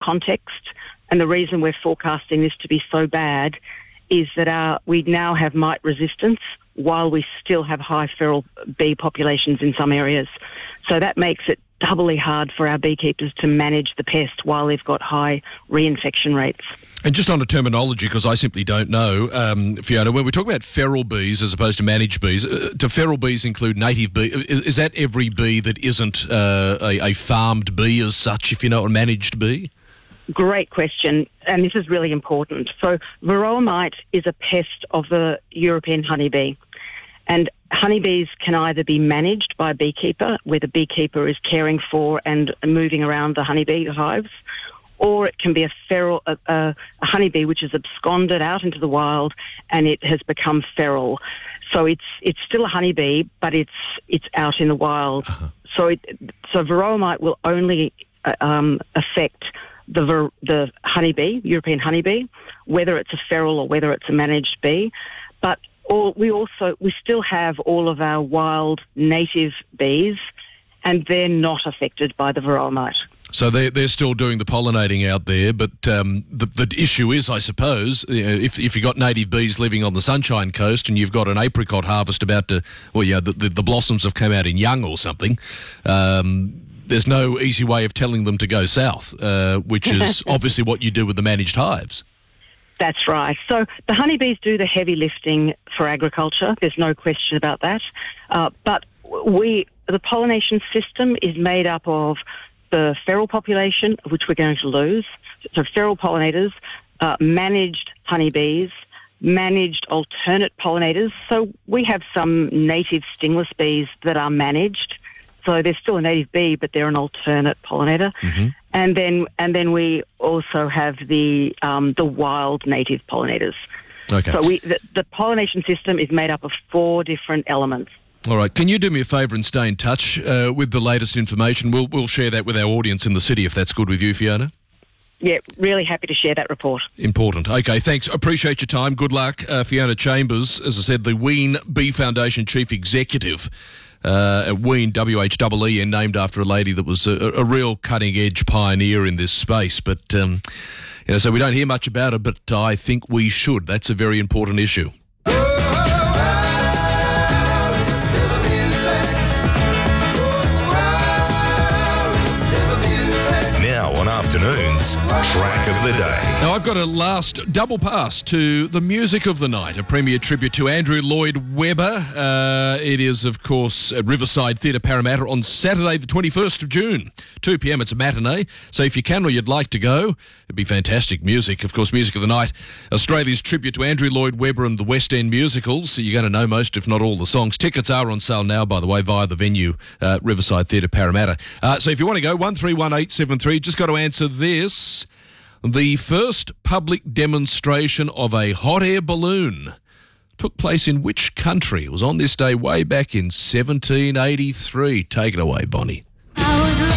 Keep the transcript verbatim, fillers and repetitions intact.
context, and the reason we're forecasting this to be so bad is that our, we now have mite resistance while we still have high feral bee populations in some areas. So that makes it doubly hard for our beekeepers to manage the pest while they've got high reinfection rates. And just on the terminology, because I simply don't know, um, Fiona, when we talk about feral bees as opposed to managed bees, uh, do feral bees include native bee? Is, is that every bee that isn't uh, a, a farmed bee as such, if you know, a managed bee? Great question, and this is really important. So varroa mite is a pest of the European honeybee, and honeybees can either be managed by a beekeeper, where the beekeeper is caring for and moving around the honeybee hives, or it can be a feral, a, a, a honeybee which is absconded out into the wild and it has become feral. So it's it's still a honeybee, but it's it's out in the wild. Uh-huh. So it, so varroa mite will only uh, um, affect the ver, the honeybee, European honeybee, whether it's a feral or whether it's a managed bee. But all, we also we still have all of our wild native bees, and they're not affected by the varroa mite. So they're, they're still doing the pollinating out there, but um, the, the issue is, I suppose, you know, if, if you've got native bees living on the Sunshine Coast and you've got an apricot harvest about to, well, yeah, the, the, the blossoms have come out in young or something, um, there's no easy way of telling them to go south, uh, which is obviously what you do with the managed hives. That's right. So the honeybees do the heavy lifting for agriculture. There's no question about that. Uh, but we, the pollination system is made up of the feral population, which we're going to lose. So feral pollinators, uh, managed honeybees, managed alternate pollinators. So we have some native stingless bees that are managed. So they're still a native bee, but they're an alternate pollinator. Mm-hmm. And then and then we also have the um, the wild native pollinators. Okay. So we the, the pollination system is made up of four different elements. All right. Can you do me a favour and stay in touch uh, with the latest information? We'll we'll share that with our audience in the city if that's good with you, Fiona. Yeah, really happy to share that report. Important. Okay, thanks. Appreciate your time. Good luck. Uh, Fiona Chambers, as I said, the Ween Bee Foundation Chief Executive uh, at Ween, W H E E N, named after a lady that was a, a real cutting-edge pioneer in this space. But, um, you know, so we don't hear much about it, but I think we should. That's a very important issue. Afternoons, track of the day. Now, I've got a last double pass to the music of the night, a premier tribute to Andrew Lloyd Webber. Uh, it is, of course, at Riverside Theatre Parramatta on Saturday, the twenty-first of June, two p.m. It's a matinee. So if you can or you'd like to go, it'd be fantastic music. Of course, music of the night, Australia's tribute to Andrew Lloyd Webber and the West End musicals. So you're going to know most, if not all, the songs. Tickets are on sale now, by the way, via the venue, uh, Riverside Theatre Parramatta. Uh, so if you want to go, one three one eight seven three, just got to answer this. The first public demonstration of a hot air balloon took place in which country? It was on this day way back in seventeen eighty-three. Take it away, Bonnie.